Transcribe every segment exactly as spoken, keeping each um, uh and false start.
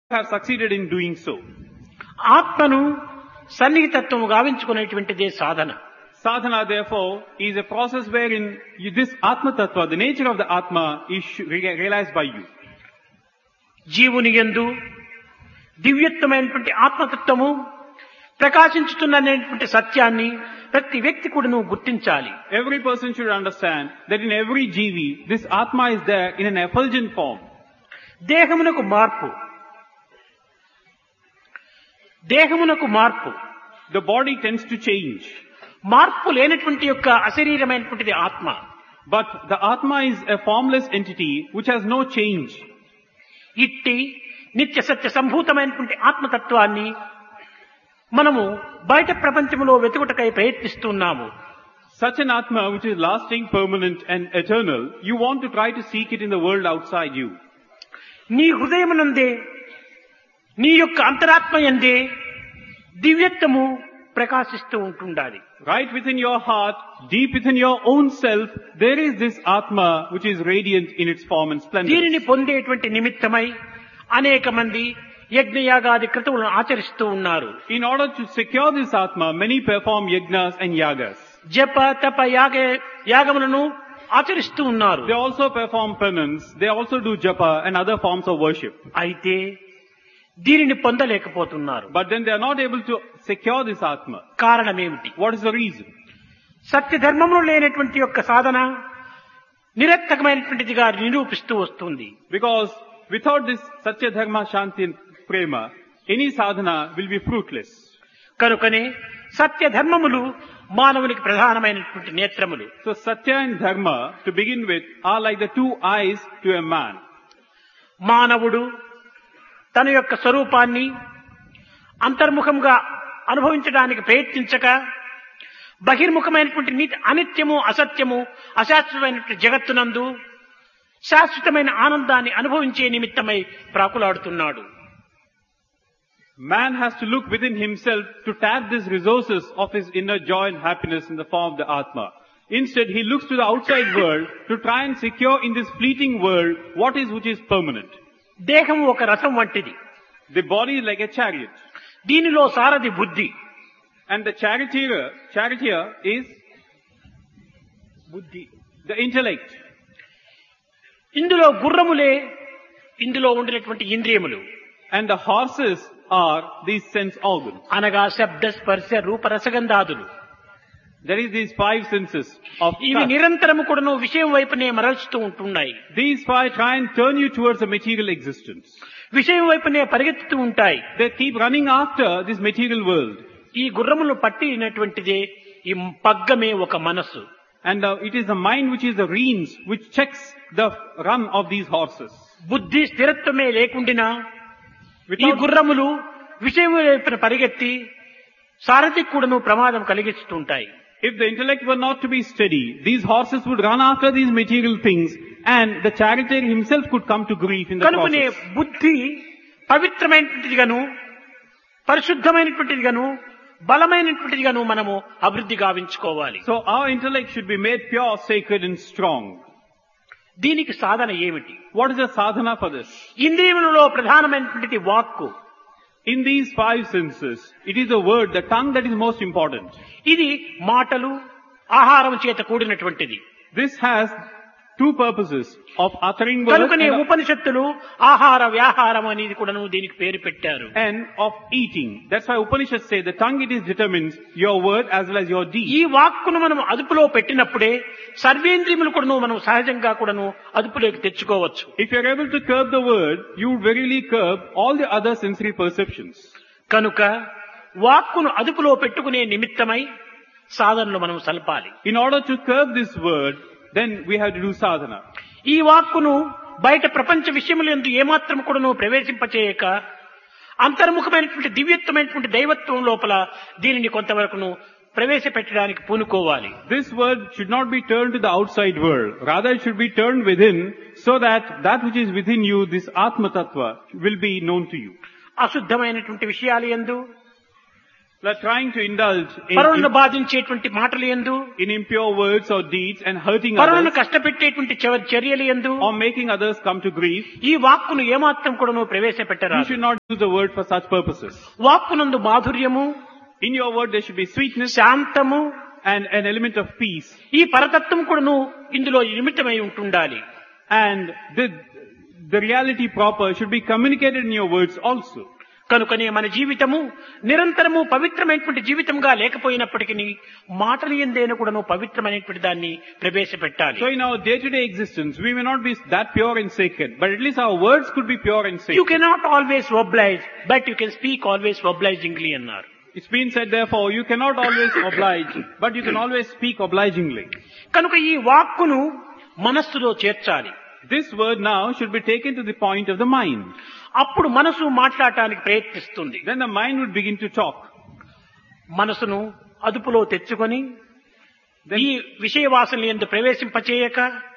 have succeeded in doing so. ఆత్మను సన్నిహితత్వము గావించుకునేటువంటిదే సాధన. Sadhana, therefore, is a process wherein you, this Atma Tattva, the nature of the Atma, is re- realized by you. జీవుని యందు దివ్యత్వమైనటువంటి ఆత్మతత్వము ప్రకాశించుతున్నటువంటి సత్యాన్ని ప్రతి వ్యక్తి కూడాను గుర్తించాలి. Every person should understand that in every G V, this Atma is there in an effulgent form. దేహమునకు మార్పు దేహమునకు మార్పు The body tends to change. మార్పు లేనటువంటి యొక్క అశరీరమైనటువంటిది ఆత్మ. But the Atma is a formless entity which has no change. ఇట్టి నిత్య సత్య సంభూతమైనటువంటి ఆత్మతత్వాన్ని మనము బయట ప్రపంచంలో వెతుకుటకై ప్రయత్నిస్తున్నాము. Such an Atma which is lasting, permanent and eternal, you want to try to seek it in the world outside you. నీ హృదయమునందే నీ యొక్క అంతరాత్మ యందే దివ్యత్వము ప్రకాశిస్తూ ఉంటుండాలి. Right within your heart, deep within your own self, there is this Atma which is radiant in its form and splendor. దీనిని పొందేటువంటి నిమిత్తమై అనేక మంది యజ్ఞయాగాది క్రతువులను ఆచరిస్తూ ఉన్నారు. In order to secure this Atma, many perform yajnas and yagas. జప తప యాగ యాగములను ఆచరిస్తూ ఉన్నారు. They also perform penance, they also do japa and other forms of worship. అయితే దీనిని పొందలేకపోతున్నారు. But then they are not able to secure this Atma. కారణమేమిటి? What is the reason? సత్య ధర్మములు లేనటువంటి యొక్క సాధన నిరర్థకమైనటువంటిదిగా నిరూపిస్తూ వస్తుంది. Because without this Satya Dharma Shanti and Prema, any sadhana will be fruitless. కనుకనే సత్య ధర్మములు మానవునికి ప్రధానమైనటువంటి నేత్రములు. So Satya and Dharma, to begin with, are like the two eyes to a man. మానవుడు తన యొక్క స్వరూపాన్ని అంతర్ముఖంగా అనుభవించడానికి ప్రయత్నించక బహిర్ముఖమైనటువంటి నీతి అనిత్యము అసత్యము అశాశ్వతమైనటువంటి జగత్తునందు శాశ్వతమైన ఆనందాన్ని అనుభవించే నిమిత్తమై ప్రాకులాడుతున్నాడు. Man has to look within himself to tap these resources of his inner joy and happiness in the form of the Atma. Instead, he looks to the outside world to try and secure in this fleeting world what is which is permanent. దేహం ఒక రథం వంటిది. The body is like a chariot. దీనిలో సారథి బుద్ధి. And the charioteer, charioteer is బుద్ధి. the intellect. ఇందులో గుర్రములే ఇందులో ఉండినటువంటి ఇంద్రియములు. And the horses are these sense organs. అనగా శబ్ద స్పర్శ రూప రసగంధాదులు. There is these five senses of ఇవి touch. నిరంతరము కూడాను విషయం వైపునే మరల్చుతూ ఉంటున్నాయి. These five try and turn you towards a material existence. విషయం వైపునే పరిగెత్తుతూ ఉంటాయి. They keep running after this material world. ఈ గుర్రములు పట్టినటువంటిదే ఈ పగ్గమే ఒక మనస్సు. And uh, it is the mind which is the reins which checks the run of these horses. బుద్ధి స్థిరత్వమే లేకుండినా ఈ Without, గుర్రములు విషయం వైపున పరిగెత్తి సారథి కూడాను ప్రమాదం కలిగిస్తుంటాయి. if the intellect were not to be steady, these horses would run after these material things and the charioteer himself could come to grief in the కనుకనే process. బుద్ధి పవిత్రమైనటువంటిదిగాను పరిశుద్ధమైనటువంటిదిగాను బలమైనటువంటిదిగాను మనము అభివృద్ధి గావించుకోవాలి. So our intellect should be made pure, sacred and strong. దీనికి సాధన ఏమిటి? What is the sadhana for this? ఇంద్రియములలో ప్రధానమైనటువంటిది వాక్కు. In these five senses, it is the word, the tongue that is most important. ఇది మాటలు ఆహారం చేత కూడినటువంటిది. This has two purposes of uttering words కనుకనే and, ఉపనిషత్తులు ఆహార వ్యాహారం అనేది కూడాను దీనికి పేరు పెట్టారు. and of eating. That's why Upanishads say the tongue it is determines your word as well as your deed. ఈ వాక్కును మనం అదుపులో పెట్టినప్పుడే సర్వేంద్రియములు కూడాను మనం సహజంగా కూడాను అదుపులోకి తెచ్చుకోవచ్చు. If you are able to curb the word, you would verily curb all the other sensory perceptions. కనుక వాక్కును అదుపులో పెట్టుకునే నిమిత్తమై సాధనలు మనం సల్పాలి. In order to curb this word, then we have to do sadhana. ఈ వాక్కును బయట ప్రపంచ విషయములందు ఏమాత్రం కూడాను ప్రవేశింపచేయక అంతర్ముఖమైనటువంటి దివ్యత్వమైనటువంటి దైవత్వం లోపల దీనిని కొంతవరకును ప్రవేశపెట్టడానికి పూనుకోవాలి. This word should not be turned to the outside world. Rather it should be turned within so that that which is within you, this Atma Tattva, will be known to you. అశుద్ధమైనటువంటి విషయాలు యందు are trying to indulge in, పరులను in, బాధించేటువంటి మాటలు యందు, in impure words or deeds and hurting పరులను others కష్టపెట్టేటువంటి చ- చర్యలు యందు or making others come to grief, ఈ వాక్కును ఏమాత్రం కూడా నువ్వు ప్రవేశపెట్టరా. you should not use the word for such purposes. వాక్కునందు మాధుర్యము, In your word there should be sweetness శాంతము, and an element of peace. ఈ పరతత్వం కూడాను ఇందులో నిమిత్తమై ఉంటుండాలి. And the, the reality proper should be communicated in your words also. కనుకనే మన జీవితము నిరంతరము పవిత్రమైనటువంటి జీవితంగా లేకపోయినప్పటికీ మాటలు ఎందైనా కూడాను పవిత్రమైనటువంటి దాన్ని ప్రవేశపెట్టాలి. So in our day-to-day existence, we may not be that pure and sacred, but at least our words could be pure and You sacred. cannot always oblige, but you can speak always obligingly అన్నారు. It's been said therefore, you cannot always oblige, but you can always speak obligingly. కనుక ఈ వాక్కును మనస్సులో చేర్చాలి. This word now should be taken to the point of the mind. అప్పుడు మనసు మాట్లాడటానికి ప్రయత్నిస్తుంది. Then the mind would begin to talk. మనసును అదుపులో తెచ్చుకొని Then, ఈ విషయ వాసనలు ఎందు ప్రవేశింపచేయక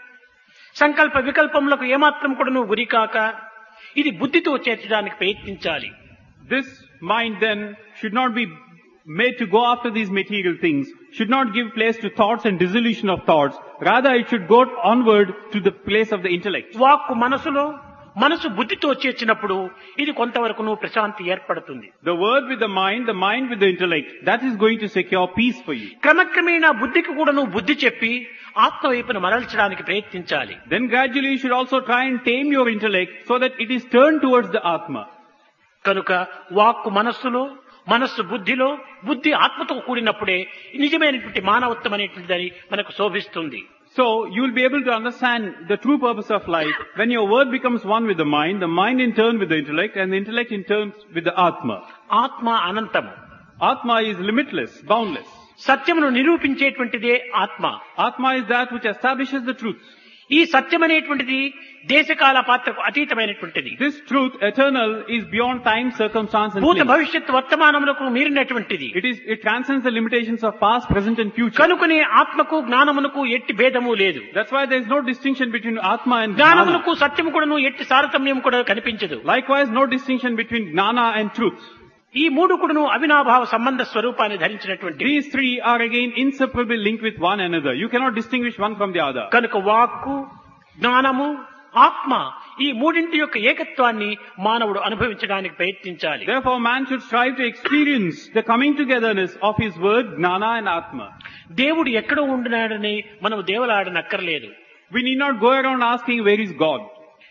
సంకల్ప వికల్పములకు ఏమాత్రం కూడాను గురికాక ఇది బుద్ధితో చేర్చడానికి ప్రయత్నించాలి. this mind then should not be made to go after these material things, should not give place to thoughts and dissolution of thoughts. Rather, it should go onward to the place of the intellect. వాక్కు మనసులో, మనసు బుద్ధితో చేర్చినప్పుడు ఇది కొంతవరకు ప్రశాంతి ఏర్పడుతుంది. The word with the mind, the mind with the intellect, that is going to secure peace for you. క్రమక్రమేణా బుద్ధికి కూడా నువ్వు బుద్ధి చెప్పి ఆత్మ వైపును మరల్చడానికి ప్రయత్నించాలి. Then gradually you should also try and tame your intellect so that it is turned towards the Atma. కనుక వాక్కు మనస్సులో, మనస్సు బుద్ధిలో, బుద్ధి ఆత్మతో కూడినప్పుడే నిజమైనటువంటి మానవత్వం అనేటువంటిది మనకు శోభిస్తుంది. So you will be able to understand the true purpose of life when your word becomes one with the mind, the mind in turn with the intellect, and the intellect in turn with the Atma. ఆత్మ అనంతము. Atma is limitless, boundless. సత్యమును నిరూపించేటువంటిదే ఆత్మ. Atma is that which establishes the truth. ఈ సత్యం అనేటువంటిది దేశకాల పాత్రకు అతీతమైనటువంటిది. This truth, eternal, is beyond time, circumstance and భూత place. భవిష్యత్ వర్తమానములకు మీరినటువంటిది. It is, it transcends the limitations of past, present and future. కనుకనే ఆత్మకు జ్ఞానమునకు ఎట్టి భేదము లేదు. That's why there is no distinction between Atma and Gnana. జ్ఞానమునకు సత్యము కూడాను ఎట్టి సారతమ్యం కూడా కనిపించదు. Likewise, no distinction between Gnana and truth. ఈ మూడు కూడాను అవినాభావ సంబంధ స్వరూపాన్ని ధరించినటువంటి. These three are again inseparably linked with one another. You cannot distinguish one from the other. కనుక వాక్కు, జ్ఞానము, ఆత్మ ఈ మూడింటి యొక్క ఏకత్వాన్ని మానవుడు అనుభవించడానికి ప్రయత్నించాలి. Therefore, man should strive to experience the coming togetherness of his word, Gnana and Atma. దేవుడు ఎక్కడో ఉండినాడని మనం దేవులాడనక్కర్లేదు. We need not go around asking, where is God?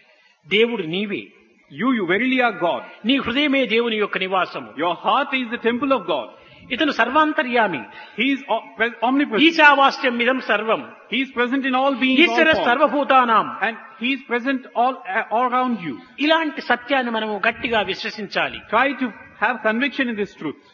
దేవుడు నీవే. You, you verily are God. నీ హృదయమే దేవుని యొక్క నివాసము. Your heart is the temple of God. ఇతను సర్వాంతర్యామి. He is o- pres- omnipresent. ఈశావాస్యం ఇదం సర్వం. He is present in all beings, all Eshwara forms. సర్వభూతానాం. And He is present all, uh, all around you. ఇలాంటి సత్యాన్ని మనము గట్టిగా విశ్వసించాలి. Try to have conviction in this truth.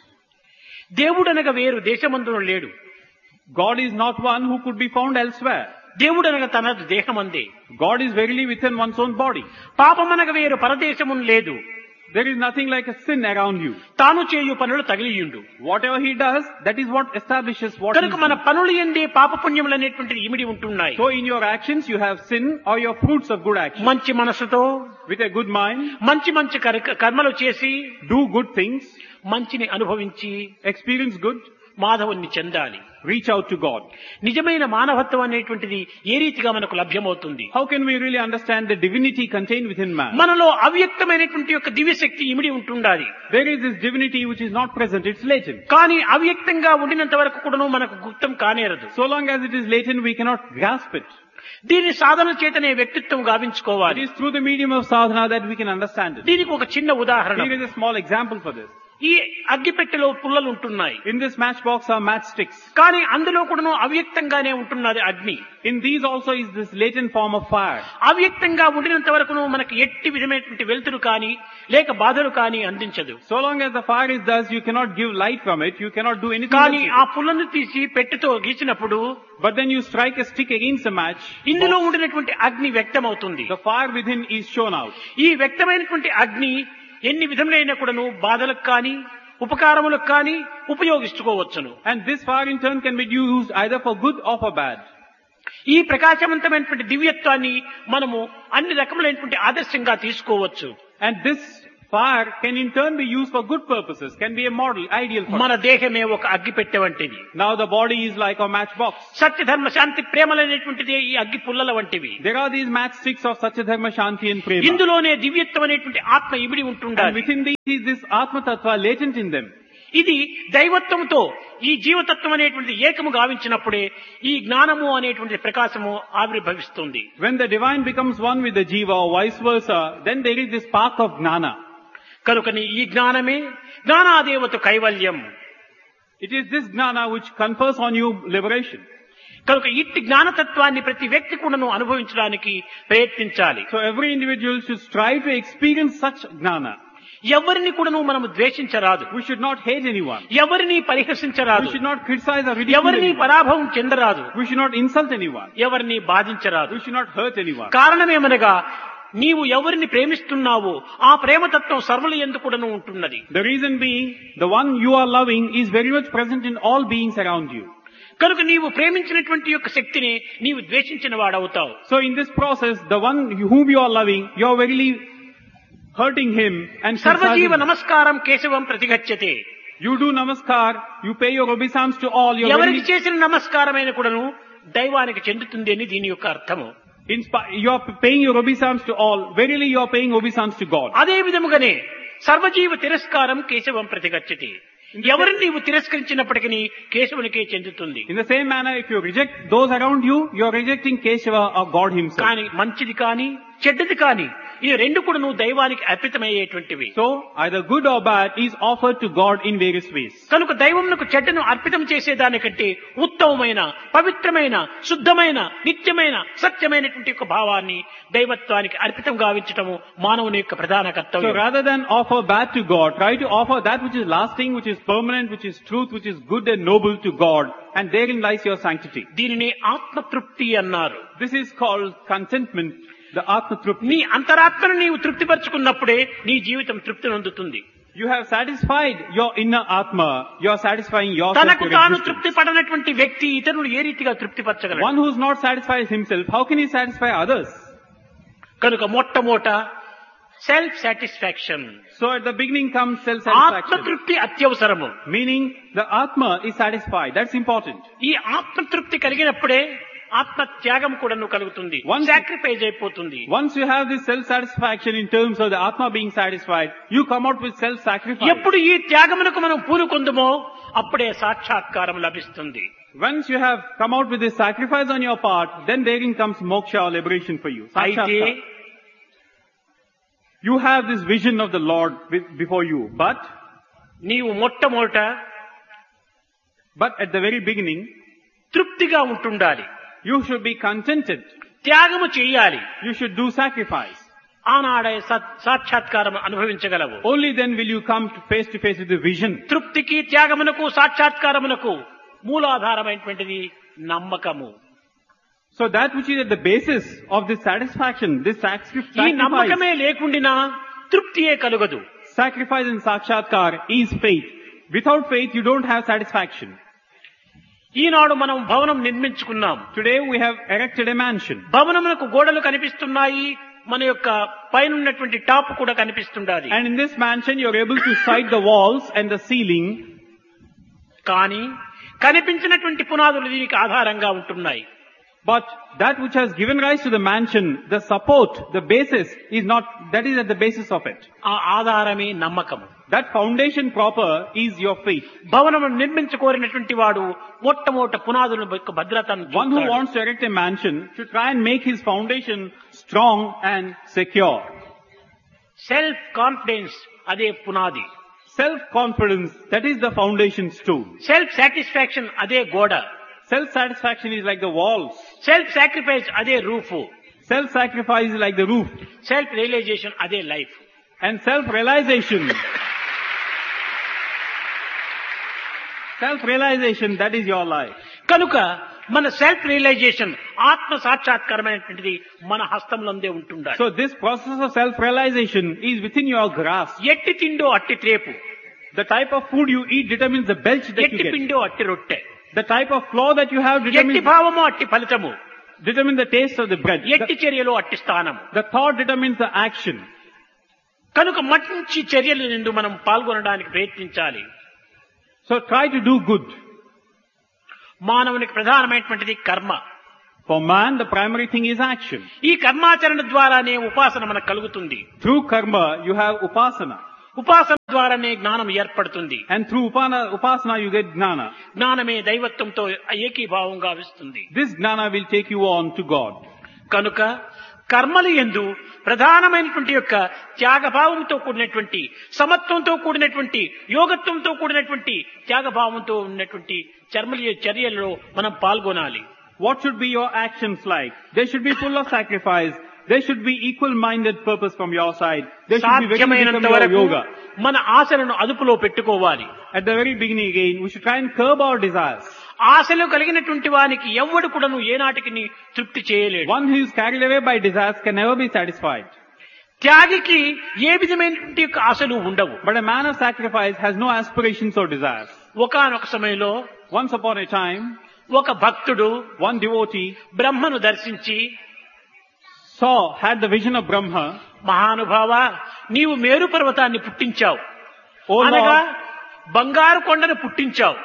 దేవుడనగా వేరు దేశమందున లేడు. God is not one who could be found elsewhere. దేవుడనగా తన దేహమందే. God is verily within one's own body. పాపమనగా వేరు పరదేశమున్ లేదు. There is nothing like a sin around you. తాను చేయు పనులు తగిలియుండు. Whatever he does, that is what establishes what he కనుక మన is. పనులు ఎందే పాప పుణ్యములు అనేటువంటిది ఇమిడి ఉంటున్నాయి. So in your actions you have sin or your fruits of good action. మంచి మనసుతో With a good mind, మంచి మంచి కర్- కర్మలు చేసి do good things, మంచిని అనుభవించి experience good, మాధవుణ్ణి చెందాలి. reach out to God. నిజమైన మానవత్వం అనేటువంటిది ఏ రీతిగా మనకు లభ్యమవుతుంది? How can we really understand the divinity contained within man? మనలో అవ్యక్తమైనటువంటి యొక్క దివ్యశక్తి ఇమిడి ఉంటుండాలి. There is this divinity which is not present, it's latent. కానీ అవ్యక్తంగా ఉండినంత వరకు కూడాను మనకు గుప్తం కానేరదు. So long as it is latent, we cannot grasp it. దీని సాధన చేతనే వ్యక్తిత్వం It గావించుకోవాలి. is through the medium of sadhana that we can understand it. దీనికి ఒక చిన్న ఉదాహరణ. Here is a small example for this. ఈ అగ్గిపెట్టెలో పుల్లలు ఉంటున్నాయి. In this matchbox are matchsticks. కానీ అందులో కూడాను అవ్యక్తంగానే ఉంటున్నది అగ్ని. In these also is this latent form of fire. అవ్యక్తంగా ఉండినంత వరకును మనకి ఎట్టి విధమైనటువంటి వెలుతురు కానీ లేక బాధలు కానీ అందించదు. So long as the fire is thus, you cannot give light from it, you cannot do anything కానీ else ఆ with it. పుల్లను తీసి పెట్టెతో గీచినప్పుడు But then you strike a stick against a match, ఇందులో ఉండినటువంటి అగ్ని వ్యక్తమవుతుంది. the fire within is shown out. ఈ వ్యక్తమైనటువంటి అగ్ని ఎన్ని విధములైన కూడాను బాధలకు కానీ ఉపకారములకు కానీ ఉపయోగించుకోవచ్చును. And this fire in turn can be used either for good or for bad. ఈ ప్రకాశవంతమైనటువంటి దివ్యత్వాన్ని మనము అన్ని రకములైనటువంటి ఆదర్శంగా తీసుకోవచ్చు. And this Fire can in turn be used for good purposes, can be a model, ideal for మన us. దేహమే ఒక అగ్గిపెట్టె వంటిది. Now the body is like a matchbox. సత్య ధర్మ శాంతి ప్రేమలనేటువంటిది ఈ అగ్గి పుల్లల వంటివి. There are these matchsticks of Satyadharma, Shanti and Prema. ఇందులోనే దివ్యత్వం అనేటువంటి ఆత్మ ఇమిడి And ఉంటుండాలి. within these is this Atma Tattva latent in them. ఇది దైవత్వంతో ఈ జీవతత్వం అనేటువంటి ఏకము గావించినప్పుడే ఈ జ్ఞానము అనేటువంటి ప్రకాశము ఆవిర్భవిస్తుంది. When the divine becomes one with the Jiva or vice versa, then there is this spark of Gnana. కనుకని ఈ జ్ఞానమే జ్ఞానాదేవత కైవల్యం. It is this Gnana which confers on you liberation. కనుక ఇట్టి జ్ఞానతత్వాన్ని ప్రతి వ్యక్తి కూడాను అనుభవించడానికి ప్రయత్నించాలి. So every individual should strive to experience such Gnana. ఎవరిని కూడాను మనము ద్వేషించరాదు. We should not hate anyone. ఎవరిని We పరిహసించరాదు. should not criticize or ridicule ఎవరిని anyone. పరాభవం చెందరాదు. We should not insult anyone. ఎవరిని బాధించరాదు. We should not hurt anyone. కారణమేమనగా నీవు ఎవరిని ప్రేమిస్తున్నావో ఆ ప్రేమతత్వం సర్వుల యందు కూడాను ఉంటున్నది. The reason being, the one you are loving is very much present in all beings around you. కనుక నీవు ప్రేమించినటువంటి యొక్క శక్తిని నీవు ద్వేషించిన వాడవుతావు. So in this process, the one whom you are loving, you are verily hurting him and సర్వజీవ criticizing him. నమస్కారం కేశవం ప్రతిగచ్చతే. You do namaskar, you pay your obeisance to all. You are ఎవరికి verily, చేసిన నమస్కారమైన కూడాను దైవానికి చెందుతుంది అని దీని యొక్క అర్థము. in spi- you are paying your obeisance to all. Verily you are paying obeisance to God. అదే విధముగానే సర్వజీవ తిరస్కారం కేశవం ప్రతిగచ్చతి. ఎవరిని నీవు తిరస్కరించినప్పటికీ కేశవునికే చెందుతుంది. In the same manner, if you reject those around you, you are rejecting Keshava or God himself. కానీ మంచిది కానీ చెడ్డది కానీ ఈ రెండు కూడా నువ్వు దైవానికి అర్పితమయ్యేటువంటివి. So either good or bad is offered to God in various ways. కనుక దైవమునకు చెడ్డను అర్పితం చేసేదానికంటే ఉత్తమమైన పవిత్రమైన శుద్ధమైన నిత్యమైన సత్యమైనటువంటి యొక్క భావాన్ని దైవత్వానికి అర్పితం గావించటము మానవుని యొక్క ప్రధాన So కర్తవ్యం. rather than offer bad to God, try to offer that which is lasting, which is permanent, which is truth, which is good and noble to God, and therein lies your sanctity. దీనిని ఆత్మతృప్తి అన్నారు. This is called contentment, the Atma Trupti. నీ అంతరాత్మను నీవు తృప్తిపరచుకున్నప్పుడే నీ జీవితం తృప్తి నందుతుంది. You have satisfied your inner Atma, you are satisfying yourself. తనకు your తాను existence. తృప్తి పడనటువంటి వ్యక్తి ఇతరులు ఏ రీతిగా తృప్తిపరచగలడు? One who is not satisfied himself, how can he satisfy others? కనుక మొట్టమొదట self satisfaction, So at the beginning comes self-satisfaction. ఆత్మతృప్తి అత్యవసరము. Meaning the Atma is satisfied. That's important. ఈ ఆత్మతృప్తి కలిగినప్పుడే ఆత్మ త్యాగం కూడా కలుగుతుంది, Once- సాక్రిఫైస్ అయిపోతుంది. Once you have this self-satisfaction in terms of the Atma being satisfied, you come out with self-sacrifice. ఎప్పుడు ఈ త్యాగమునకు మనం పూనుకొందుమో అప్పుడే సాక్షాత్కారం లభిస్తుంది. Once you have come out with this sacrifice on your part, then therein comes moksha or liberation for you. అయితే Sakshatkar. You have this vision of the Lord with, before you, but, నీవు మొట్టమొదట but at the very beginning, తృప్తిగా ఉంటుండాలి, you should be contented. త్యాగము చేయాలి. You should do sacrifice. ఆనాడే సత్- సాక్షాత్కారం అనుభవించగలవు. Only then will you come to face to face with the vision. తృప్తికి త్యాగమునకు సాక్షాత్కారమునకు మూలాధారమైనటువంటిది నమ్మకము. So that which is at the basis of this satisfaction, this sacri- ఈ sacrifice, నమ్మకమే లేకుండినా తృప్తియే కలుగదు. sacrifice and sakshatkar is faith. Without faith, you don't have satisfaction. ఈనాడు మనం భవనం నిర్మించుకున్నాం. Today we have erected a mansion. భవనమునకు గోడలు కనిపిస్తున్నాయి, మన యొక్క పైన ఉన్నటువంటి టాప్ కూడా కనిపిస్తుండాలి. And in this mansion, you're able to sight the walls and the ceiling. కానీ కనిపించినటువంటి పునాదులు దీనికి ఆధారంగా ఉంటున్నాయి. But that which has given rise to the mansion, the support, the basis is not, that is at the basis of it. ఆ ఆధారమే నమ్మకము. That foundation proper is your faith. భవనము నిర్మించుకోరినటువంటి వాడు మొట్టమొదట పునాదుల యొక్క భద్రతను One who చూస్తాడు. wants to erect a mansion should try and make his foundation strong and secure. Self confidence అదే పునాది. Self-confidence, that is the foundation stone. Self satisfaction అదే గోడ. Self-satisfaction is like the walls. Self sacrifice అదే roof. Self-sacrifice is like the roof. Self realisation అదే life. And self-realization, self-realization, that is your life. కనుక మన self realisation ఆత్మ సాక్షాత్కారమైనటువంటిది మన హస్తంలోనే ఉంటుండాలి. So this process of self-realization is within your grasp. ఎట్టి తిండో అట్టి త్రేపు, The type of food you eat determines the belch that you ఎట్టి get. పిండో అట్టి రొట్టె, The type of flour that you have ఎట్టి determines, భావమో అట్టి ఫలితము, determines the taste of the bread. ఎట్టి The, చర్యలో అట్టి స్థానము. the thought determines the action. కనుక మంచి చర్యల నుండి మనం పాల్గొనడానికి ప్రయత్నించాలి. So try to do good. మానవునికి ప్రధానమైనటువంటిది కర్మ. For man, the primary thing is action. ఈ కర్మాచరణ ద్వారానే ఉపాసన మనకు కలుగుతుంది. Through karma, you have upasana. ఉపాసన ద్వారానే జ్ఞానం ఏర్పడుతుంది. And through upana, upasana, you get gnana. జ్ఞానమే దైవత్వంతో ఏకీభావంగా విస్తుంది. This gnana will take you on to God. కనుక కర్మలు యందు ప్రధానమైనటువంటి యొక్క త్యాగభావంతో కూడినటువంటి, సమత్వంతో కూడినటువంటి, యోగత్వంతో కూడినటువంటి త్యాగభావంతో ఉన్నటువంటి చర్మల చర్యలలో మనం పాల్గొనాలి. What should be your actions like? They should be full of sacrifice. There should be equal-minded purpose from your side. There should be very సాధ్యమైనంత become your వరకు yoga. మన ఆశలను అదుపులో పెట్టుకోవాలి. At the very beginning again, we should try and curb our desires. ఆశలు కలిగినటువంటి వానికి ఎవ్వడు కూడాను ఏనాటికి ని తృప్తి చేయలేడు. One who is carried away by desires can never be satisfied. త్యాగికి ఏ విధమైనటువంటి యొక్క ఆశలు ఉండవు. But a man of sacrifice has no aspirations or desires. ఒకానొక సమయంలో Once upon a time, ఒక భక్తుడు one devotee బ్రహ్మను దర్శించి, saw, had the vision of Brahma. మహానుభావ, నీవు మేరు పర్వతాన్ని పుట్టించావు, O అనగా Lord, బంగారు కొండను పుట్టించావు.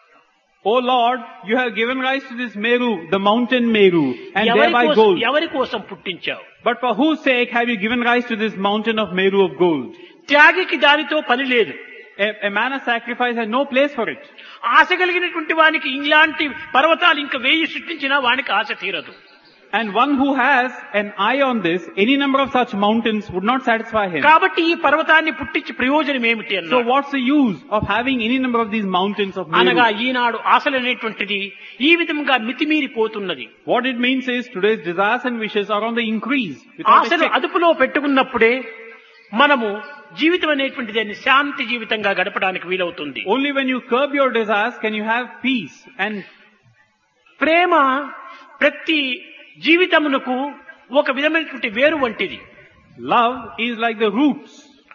O Lord, you have given rise to this Meru, the mountain Meru, and ఎవరి thereby కోసం gold. ఎవరి కోసం పుట్టించావు? But for whose sake have you given rise to this mountain of Meru of gold? త్యాగికి దానితో పని లేదు. A, a man of sacrifice has no place for it. ఆశ కలిగినటువంటి వానికి ఇలాంటి పర్వతాలు ఇంకా వేయి సృష్టించినా వానికి ఆశ తీరదు. And one who has an eye on this, any number of such mountains would not satisfy him. కాబట్టి ఈ పర్వతాన్ని పుట్టించి ప్రయోజనం ఏమిటి So అన్నాడు. what's the use of having any number of these mountains of అనగా Meru? ఈనాడు ఆశలు అనేటువంటిది ఈ విధంగా మితిమీరిపోతున్నది. What it means is today's desires and wishes are on the increase. Without a ఆశలు check. అదుపులో పెట్టుకున్నప్పుడే మనము జీవితం అనేటువంటిది దాన్ని శాంతి జీవితంగా గడపడానికి వీలవుతుంది. Only when you curb your desires can you have peace. And ప్రేమ ప్రతి జీవితమునకు ఒక విధమైనటువంటి వేరు వంటిది. love is like the roots.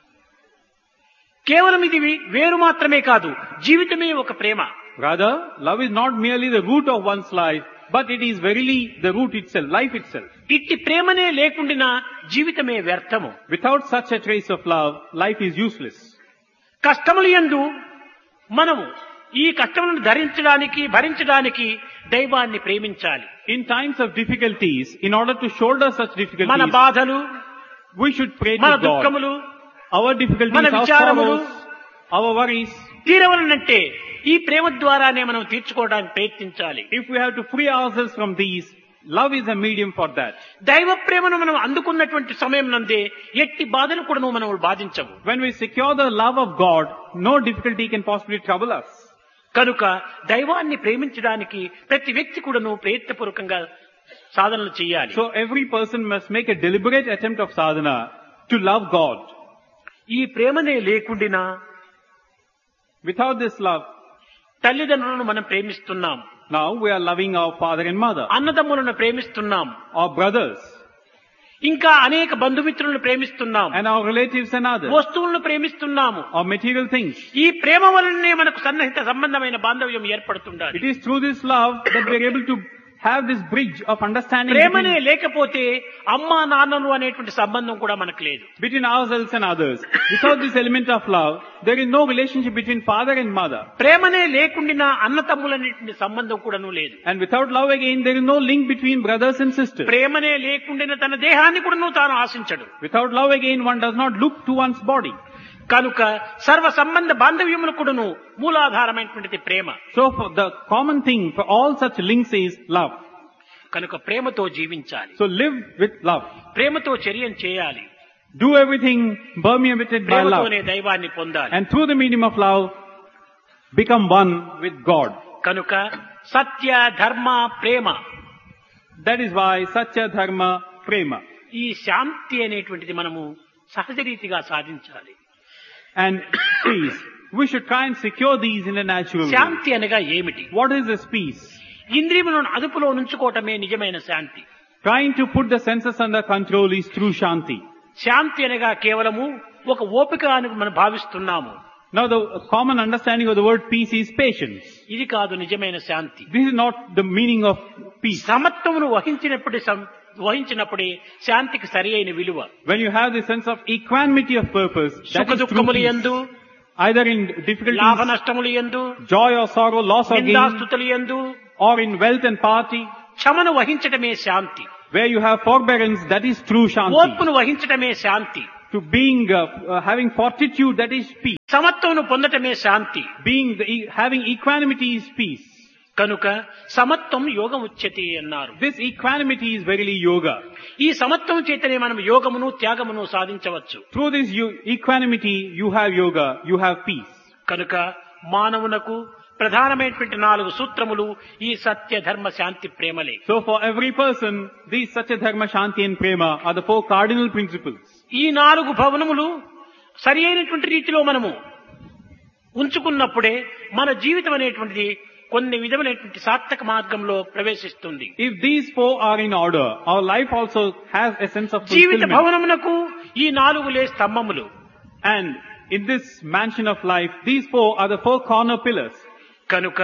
కేవలం ఇది వేరు మాత్రమే కాదు, జీవితమే ఒక ప్రేమ. Rather, love is not merely the root of one's life, but it is verily the root itself, life itself. ఇట్టి ప్రేమనే లేకుండినా జీవితమే వ్యర్థము. Without such a trace of love, life is useless. కష్టములు యందు మనము ఈ కష్టములను ధరించడానికి భరించడానికి దైవాన్ని ప్రేమించాలి. In times of difficulties, in order to shoulder such మన difficulties, బాధలు, we should pray మన to God. దుఃఖములు, Our difficulties, మన our విచారములు, sorrows, our worries, తీరవలనంటే ఈ ప్రేమ ద్వారానే మనం తీర్చుకోవడానికి ప్రయత్నించాలి. if we have to free ourselves from these, love is a medium for that. దైవ ప్రేమను మనం అందుకున్నటువంటి సమయం నందే ఎట్టి బాధలు కూడా మనం బాధించవు. When we secure the love of God, no difficulty can possibly trouble us. కనుక దైవాన్ని ప్రేమించడానికి ప్రతి వ్యక్తి కూడాను ప్రయత్నపూర్వకంగా సాధనలు చేయాలి. So every person must make a deliberate attempt of sadhana to love God. ఈ ప్రేమనే లేకుండినా Without this love, తల్లిదండ్రులను మనం ప్రేమిస్తున్నాం, now we are loving our father and mother, అన్నదమ్ములను ప్రేమిస్తున్నాం, our brothers, ఇంకా అనేక బంధుమిత్రులను ప్రేమిస్తున్నాం, and our relatives and others, వస్తువులను ప్రేమిస్తున్నాము. our material things. ఈ ప్రేమ వలనే మనకు సన్నిహిత సంబంధమైన బాంధవ్యం ఏర్పడుతుండాలి. It is through this love that we are able to have this bridge of understanding ప్రేమనే between, లేకపోతే అమ్మా నాన్నలు అనేటువంటి సంబంధం కూడా మనకు లేదు. between ourselves and others. Without this element of love, there is no relationship between father and mother. ప్రేమనే లేకుండినా అన్న తమ్ములనేటువంటి సంబంధం కూడాను లేదు. And without love again, there is no link between brothers and sisters. ప్రేమనే లేకుండిన తన దేహాన్ని కూడాను తాను ఆశించడు. Without love again, one does not look to one's body. కనుక సర్వ సంబంధ బాంధవ్యములు కూడాను మూలాధారమైనటువంటిది ప్రేమ. So for the common thing for all such links is love. కనుక ప్రేమతో జీవించాలి, So live with love. ప్రేమతో చర్యం చేయాలి, Do everything permeated by love. ప్రేమతోనే దైవాన్ని పొందాలి. And through the medium of love, become one with God. కనుక సత్య ధర్మ ప్రేమ, That is why Satya Dharma Prema. ఈ శాంతి అనేటువంటిది మనము సహజ రీతిగా సాధించాలి. And peace. We should try and secure these in a natural way. శాంతి అనగా ఏమిటి? What is this peace? ఇంద్రియములను అదుపులో ఉంచుకోవటమే నిజమైన శాంతి. Trying to put the senses under control is through Shanti. శాంతి అనగా కేవలము ఒక ఓపిక అని మనం భావిస్తున్నాము. Now the common understanding of the word peace is patience. ఇది కాదు నిజమైన శాంతి. This is not the meaning of peace. సమత్వమును వహించినప్పుడు సం- వహించినప్పుడే శాంతికి సరి అయిన విలువ. When you have the sense of equanimity of purpose, that సుఖ is true దుఃఖములు peace. యందు, Either in లాభ difficulties, నష్టములు యందు, joy or sorrow, loss or gain, నిందాస్తుతులు యందు or in wealth and party, క్షమను వహించటమే Shanti. where you have forbearance, that is true shanti. ఓర్పును వహించటమే శాంతి. To being, uh, uh, having fortitude, that is peace. సమత్వమును పొందటమే Shanti. Being, the, e- having equanimity is peace. కనుక సమత్వం యోగం ఉచ్యతే అన్నారు. This equanimity is verily yoga. ఈ సమత్వం చేతనే మనం యోగమును త్యాగమును సాధించవచ్చు. Through this you, equanimity, you have yoga, you have peace. కనుక మానవునకు ప్రధానమైనటువంటి నాలుగు సూత్రములు ఈ సత్య ధర్మ శాంతి ప్రేమలే. So for every person, these Satya Dharma, Shanti and Prema are the four cardinal principles. ఈ నాలుగు భవనములు సరి అయినటువంటి రీతిలో మనము ఉంచుకున్నప్పుడే మన జీవితం అనేటువంటిది కొన్ని విధములైనటువంటి సార్థక మార్గంలో ప్రవేశిస్తుంది. If these four are in order, our life also has a sense of Jeevitha fulfillment. భవనమునకు ఈ నాలుగులే స్తంభములు. And in this mansion of life, these four are the four corner pillars. కనుక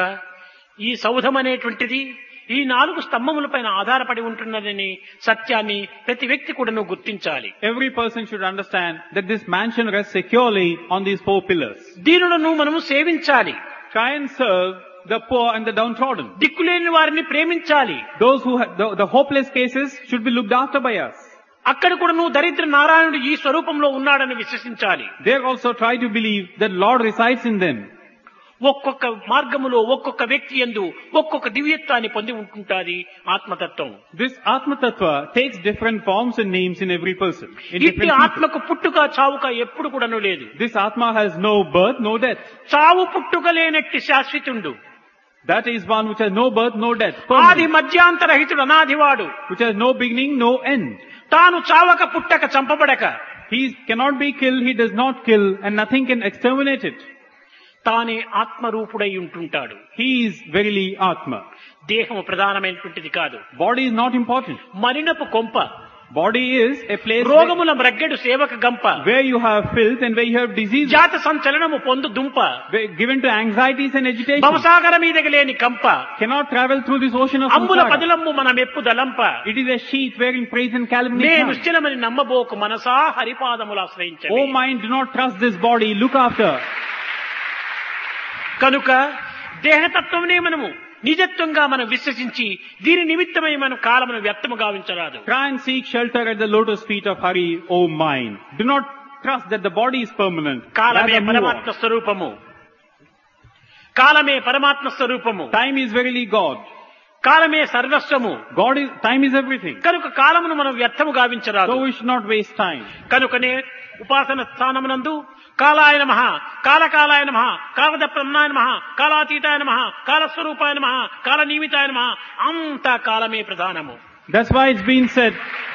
ఈ సౌధం అనేటువంటిది ఈ నాలుగు స్తంభములపైన ఆధారపడి ఉంటున్నదని సత్యాన్ని ప్రతి వ్యక్తి కూడాను గుర్తించాలి. Every person should understand that this mansion rests securely on these four pillars. దీనులను మనము సేవించాలి. Try and serve the poor and the downtrodden. దిక్కులేని వారిని ప్రేమించాలి. Those who have, the, the hopeless cases should be looked after by us. అక్కడ కూడా నువ్వు దరిద్ర నారాయణుడు ఈ స్వరూపంలో ఉన్నాడని విశ్వసించాలి. They also try to believe that Lord resides in them. ఒక్కొక్క మార్గములో ఒక్కొక్క వ్యక్తి యందు ఒక్కొక్క దివ్యత్వాన్ని పొంది ఉంటుంటాది ఆత్మతత్వం. This Atma Tattva takes different forms and names in every person. In ఇట్టి different people. ఆత్మకు పుట్టుక చావుక ఎప్పుడు కూడాను లేదు. This Atma has no birth, no death. చావు పుట్టుక లేనట్టి శాశ్వతుండు. That is one which has no birth, no death. ఆది Permanent. మధ్యాంతరహితుడు అనాదివాడు. Which has no beginning, no end. తాను చావక పుట్టక చంపబడక He cannot be killed, he does not kill, and nothing can exterminate it. తానే ఆత్మరూపుడై ఉంటుంటాడు. He is verily Atma. దేహము ప్రధానమైనటువంటిది కాదు. Body is not important. మరినపు కొంప, Body is a place where, రోగముల మ్రగ్గెడు సేవక గంప, where you have filth and where you have disease, జాత సంచలనము పొందు దుంప, where- given to anxieties and agitation. భవసాగర మీదకి లేని కంప, Cannot travel through this ocean of అంబుల samsara. పదిలమ్ము మన మెప్పు దలంప, It is a sheet wherein praise and calumny నే come. నిశ్చలమని నమ్మబోకు Manasa హరిపాదములు ఆశ్రయించవి. Oh mind, do not trust this body, look after. కనుక దేహతత్వమునే మనము నిజత్వంగా మనం విశ్వసించి దీని నిమిత్తమై మనం కాలమును వ్యర్థము గావించరాదు. Try and seek shelter at the lotus feet of Hari, O mind. Do not trust that the body is permanent. కాలమే Rather move పరమాత్మ on. స్వరూపము. కాలమే పరమాత్మ స్వరూపము. Time is verily God. కాలమే సర్వస్వము. God is, time is everything. కనుక కాలమును మనం వ్యర్థము గావించరాదు. So we should not waste time. కనుకనే ఉపాసన స్థానమునందు కాలాయ నమః, కాలకాలాయ నమః, కాలదప్రన్నాయ నమః, కాలాతీతాయ నమః, కాలస్వరూపాయ నమః, కాలనియమితాయ నమః, అంతా కాలమే ప్రధానము. That's why it's been said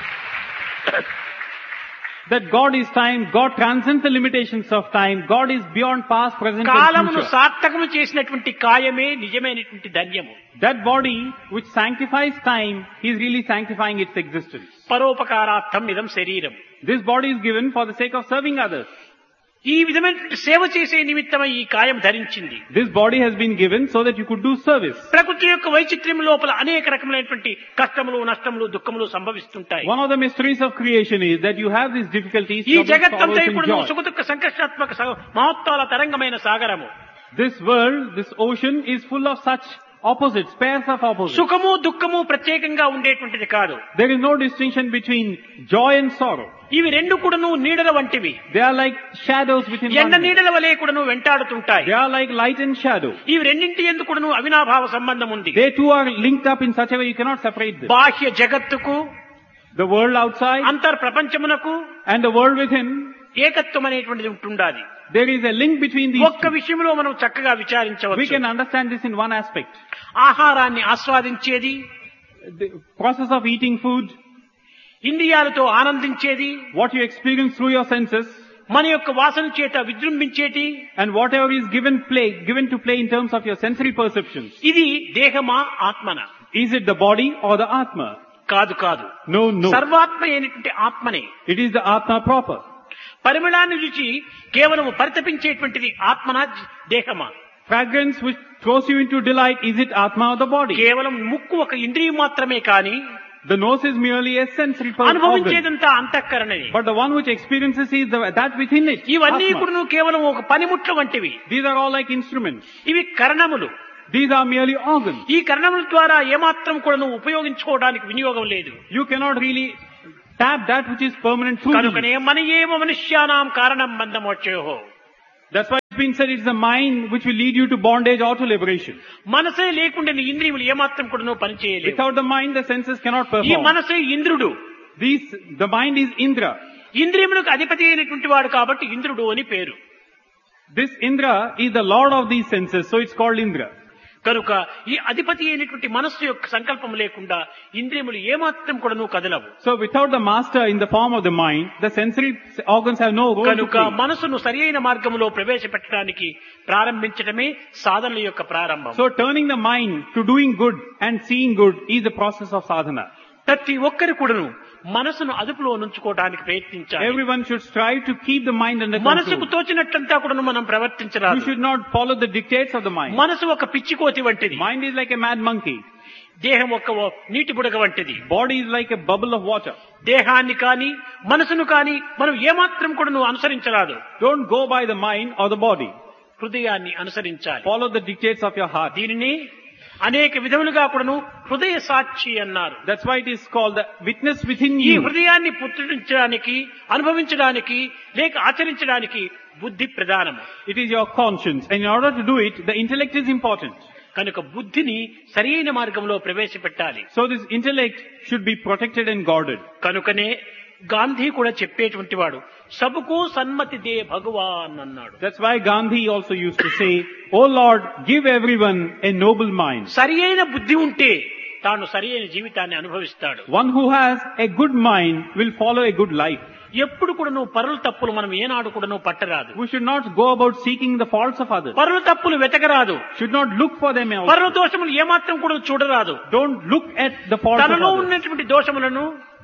that God is time, God transcends the limitations of time, God is beyond past, present and కాలమును future. సార్థకము చేసినటువంటి కాయమే నిజమైనటువంటి ధన్యము. That body which sanctifies time, he is really sanctifying its existence. పరోపకారార్థం ఇదం శరీరం. This body is given for the sake of serving others. ఈ విధమైనటువంటి సేవ చేసే నిమిత్తమై ఈ కాయం ధరించింది. This body has been given so that you could do service. ప్రకృతి యొక్క వైచిత్ర్యం లోపల అనేక రకములైనటువంటి కష్టములు, నష్టములు, దుఃఖములు సంభవిస్తుంటాయి. One of the mysteries of creation is that you have these difficulties, ఈ troubles, జగత్తంతా sorrows ఇప్పుడు and joy. సుఖదుఃఖ సంకష్టాత్మక స- మహోత్తాల తరంగమైన సాగరము. This world, this ocean is full of such opposites, pairs of opposites. సుఖము దుఃఖము ప్రత్యేకంగా ఉండేటువంటిది కాదు. There is no distinction between joy and sorrow. ఇవి రెండు కూడాను నీడల వంటివి. They are like shadows within ఎండ one. నీడల వలె కూడాను వెంటాడుతుంటాయి. They are like light and shadow. ఇవి రెండింటి ఎందుకు కూడాను అవినాభావ సంబంధం ఉంది. They too are linked up in such a way you cannot separate them. బాహ్య జగత్తుకు, The world outside అంతర్ ప్రపంచమునకు and the world within, ఏకత్వం అనేటువంటిది ఉంటుండాలి. there is a link between these ఒక్క two. విషయంలో మనం చక్కగా We విచారించవచ్చు. can understand this in one aspect. ఆహారాన్ని ఆస్వాదించేది, The process of eating food, ఇంద్రియాలతో ఆనందించేది, what you experience through your senses, మన యొక్క వాసన చేత విజృంభించేటి, and whatever is given play, given to play in terms of your sensory perceptions. ఇది దేహమా ఆత్మన? Is it the body or the Atma? కాదు కాదు, No, no. సర్వాత్మ అయినటువంటి ఆత్మనే. It is the Atma proper. పరిమళాన్ని రుచి కేవలం పరితపించేటువంటిది ఆత్మనా దేహమా? Fragrance which throws you into delight, is it Atma or the body? కేవలం ముక్కు ఒక ఇంద్రియం మాత్రమే కాని The nose is merely a sensory organ. అనుభవించేదంతా అంతఃకరణని. But the one which experiences is the, that within it. ఇవన్నీ Atma. కూడా కేవలం ఒక పనిముట్ల వంటివి. These are all like instruments. ఇవి కరణములు. These are merely organs. ఈ కరణముల ద్వారా ఏమాత్రం కూడా నువ్వు ఉపయోగించుకోవడానికి వినియోగం లేదు. You cannot really tap that which is permanent through these. కనుకనే మన ఏవ మనుష్యానాం కారణం బంధమోక్షయోః. That's why it's been said it's the mind which will lead you to bondage or to liberation. మనసే లేకుండా నీ ఇంద్రియములు ఏమాత్రం కూడా నువ్వు పని చేయలేవు. Without the mind, the senses cannot ఈ perform. మనసే ఇంద్రుడు. These, the mind is Indra. ఇంద్రియములకు అధిపతి అయినటువంటి వాడు కాబట్టి ఇంద్రుడు అని పేరు. This Indra is the lord of these senses, so it's called Indra. కనుక ఈ అధిపతి అయినటువంటి మనస్సు యొక్క సంకల్పం లేకుండా ఇంద్రియములు ఏమాత్రం కూడా నువ్వు కదలవు. So without the master in the form of the mind, the sensory organs have no role to కనుక play. మనసును సరియైన మార్గంలో ప్రవేశపెట్టడానికి ప్రారంభించడమే సాధనల యొక్క ప్రారంభం. So turning the mind to doing good and seeing good is the process of sadhana. ప్రతి ఒక్కరు కూడాను మనసును అదుపులో ఉంచుకోవడానికి ప్రయత్నించాలి. Everyone should strive to keep the mind under మనసుకు control. తోచినట్లంతా కూడా మనం You ప్రవర్తించరాదు. should not follow the dictates of the mind. మనసు ఒక పిచ్చికోతి వంటిది. Mind is like a mad monkey. దేహం ఒక నీటి బుడగ వంటిది. Body is like a bubble of water. దేహాన్ని కాని మనసును కాని మనం ఏమాత్రం కూడా నువ్వు అనుసరించరాదు. Don't go by the mind or the body. హృదయాన్ని అనుసరించాలి. Follow the dictates of your heart. దీనిని అనేక విధములుగా కూడాను హృదయ సాక్షి అన్నారు. That's why it is called the witness within ఈ you. హృదయాన్ని పుట్టించడానికి అనుభవించడానికి లేక ఆచరించడానికి బుద్ధి ప్రధానము. It is your conscience, and in order to do it, the intellect is important. కనుక బుద్ధిని సరైన మార్గంలో ప్రవేశపెట్టాలి. So this intellect should be protected and guarded. కనుకనే గాంధీ కూడా చెప్పేటువంటి వాడు సబుకు సన్మతి దే భగవాన్ అన్నాడు. That's why Gandhi also used to say, "Oh Lord, give everyone a noble mind." సరి అయిన బుద్ధి ఉంటే తాను సరి అయిన జీవితాన్ని అనుభవిస్తాడు. One who has a good mind will follow a good life. ఎప్పుడు కూడా నువ్వు పరుల తప్పులు మనం ఏనాడు కూడా నువ్వు పట్టరాదు. We should not go about seeking the faults of others. పరుల తప్పులు వెతకరాదు. Should not look for them also. పరుల దోషములు ఏమాత్రం కూడా చూడరాదు. Don't look at the faults of తనలో others. ఉన్నటువంటి దోషములను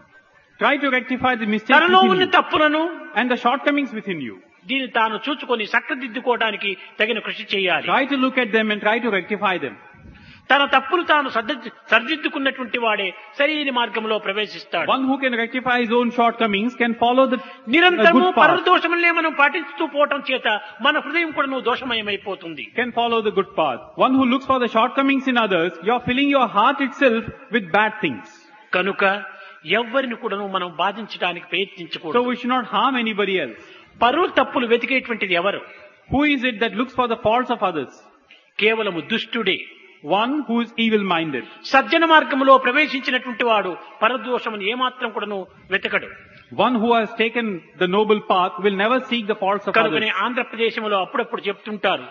Try to rectify the mistakes తనలో within ఉన్న you తప్పులను and the shortcomings within you. దీన్ని తాను చూచుకొని చక్కదిద్దుకోవడానికి తగిన కృషి చేయాలి. Try to look at them and try to rectify them. తన తప్పులు తాను సర్ది- సరిదిద్దుకున్నటువంటి వాడే సరైన మార్గంలో ప్రవేశిస్తాడు. One who can rectify his own shortcomings can follow the uh, నిరంతరము good పరుల path. దోషములనే మనం పాటిస్తూ పోవటం చేత మన హృదయం కూడా నువ్వు దోషమయమైపోతుంది. Can follow the good path. One who looks for the shortcomings in others, you are filling your heart itself with bad things. కనుక ఎవ్వరిని కూడా మనం బాధించడానికి So ప్రయత్నించకూడదు. we should not harm anybody else. పరుల తప్పులు వెతికేటువంటిది ఎవరు? Who is it that looks for the faults of others? కేవలము దుష్టుడే. One who is evil-minded. సజ్జన మార్గంలో ప్రవేశించినటువంటి వాడు పరదోషమును ఏమాత్రం కూడాను వెతకడు. One who has taken the noble path will never seek the faults of others. కనుకనే ఆంధ్రప్రదేశంలో అప్పుడప్పుడు చెప్తుంటారు,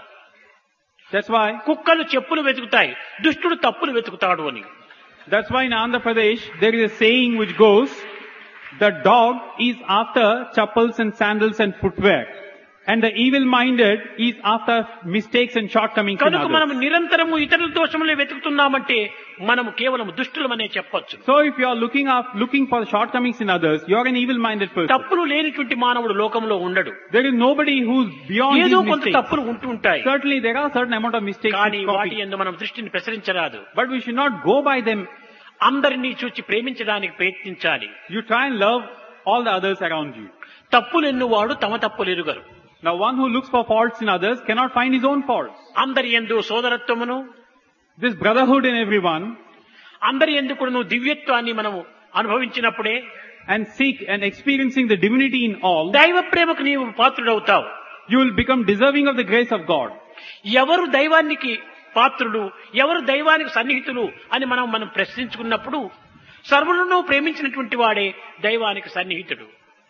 That's why, కుక్కలు చెప్పులు వెతుకుతాయి, దుష్టుడు తప్పులు వెతుకుతాడు అని. that's why in Andhra Pradesh there is a saying which goes, the dog is after chappals and sandals and footwear, and the evil-minded is after mistakes and shortcomings in కనుక మనం others. నిరంతరము ఇతరుల దోషములే వెతుకుతున్నామంటే మనము కేవలం దుష్టులమనే చెప్పొచ్చు. So if you are looking up, looking for the shortcomings in others, you are an evil-minded person. తప్పులు లేనిటువంటి మానవుడు లోకంలో ఉండడు. There is nobody who's beyond ఏదో these కొంత mistakes. తప్పులు ఉంటూ ఉంటాయి. Certainly there are certain amount of mistakes కానీ which వాటి copy. యందు మనం దృష్టిని ప్రసరించరాదు. But we should not go by them. అందరినీ చూచి ప్రేమించడానికి ప్రయత్నించాలి. You try and love all the others around you. తప్పులెన్నువాడు తమ తప్పులు ఎరుగరు. Now one who looks for faults in others cannot find his own faults. అందరి యందు సోదరత్వమును, This brotherhood in everyone, అందరి యందు కూడా నువ్వు దివ్యత్వాన్ని మనము అనుభవించినప్పుడే and seek and experiencing the divinity in all, దైవ ప్రేమకు నీవు పాత్రుడవుతావు. you will become deserving of the grace of God. ఎవరు దైవానికి పాత్రులు, ఎవరు దైవానికి సన్నిహితులు అని మనం మనం ప్రశ్నించుకున్నప్పుడు సర్వులను ప్రేమించినటువంటి వాడే దైవానికి సన్నిహితుడు.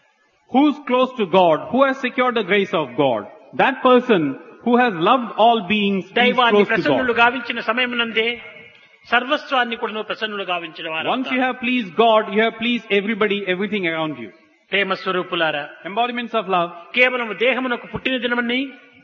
Who's close to God, who has secured the grace of God, that person who has loved all beings is దైవాన్ని close to ప్రసన్నులు God. గావించిన సమయమునందే సర్వస్వాన్ని కూడా నువ్వు ప్రసన్నులు గావించిన Once you వారు. have pleased God, you have pleased everybody, everything around you. ప్రేమ స్వరూపులారా, Embodiments of love, కేవలం దేహమునకు పుట్టిన దినమని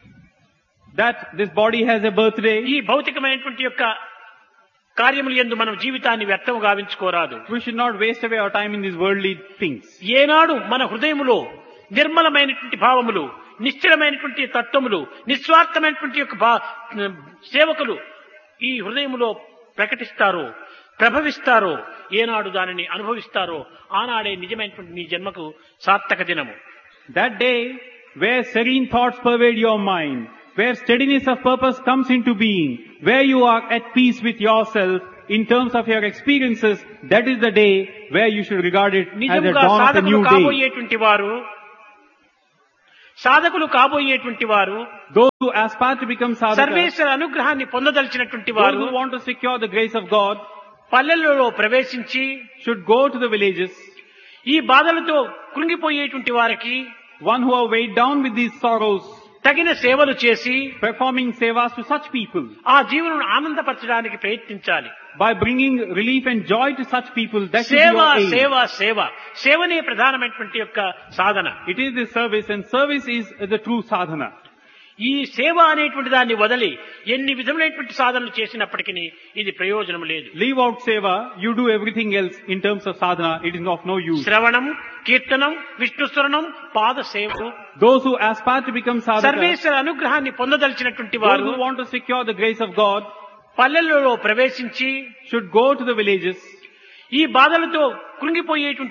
that this body has a birthday. ఈ భౌతికమైనటువంటి యొక్క కార్యములు యందు మనం జీవితాన్ని వ్యర్థము గావించుకోరాదు. We should not waste away our time in these worldly things. ఏనాడు మన హృదయములో నిర్మలమైనటువంటి భావములు, నిశ్చలమైనటువంటి తత్వములు, నిస్వార్థమైనటువంటి యొక్క భా- సేవకులు ఈ హృదయములో ప్రకటిస్తారో ప్రభవిస్తారో, ఏనాడు దానిని అనుభవిస్తారో ఆనాడే నిజమైనటువంటి నీ జన్మకు సార్థక దినము. That day where serene thoughts pervade your mind, where steadiness of purpose comes into being, where you are at peace with yourself in terms of your experiences, that is the day where you should regard it as the నిజంగా dawn of a సాధకులు new day. కాబోయేటువంటి వారు సాధకులు కాబోయేటువంటి వారు Those who aspire to become sadhakas, సర్వేశ్వర అనుగ్రహాన్ని పొందదలిచినటువంటి those వారు who want to secure the grace of God, పల్లెలలో ప్రవేశించి should go to the villages. ఈ బాధలతో కృంగిపోయేటువంటి వారికి One who are weighed down with these sorrows, తగిన సేవలు చేసి performing sevas to such people, ఆ జీవనను ఆనందపరచడానికి ప్రయత్నించాలి. by bringing relief and joy to such people, that is సేవ your aim. సేవ సేవ సేవనే ప్రధానమైనటువంటి యొక్క సాధన. It is the service, and service is the true sadhana. ఈ సేవ అనేటువంటి దాన్ని వదిలి ఎన్ని విధములైనటువంటి సాధనలు చేసినప్పటికీ ఇది ప్రయోజనం లేదు. Leave out seva, you do everything else in terms of sadhana, it is of no use. శ్రవణం, కీర్తనం, విష్ణుస్మరణం, పాద సేవ. Those who aspire to become sadhakas, సర్వేశ్వర అనుగ్రహాన్ని పొందదలిచినటువంటి those వారు who want to secure the grace of God, పల్లెలలో ప్రవేశించి should go to the villages. ఈ బాధలతో కృంగిపోయేటువంటి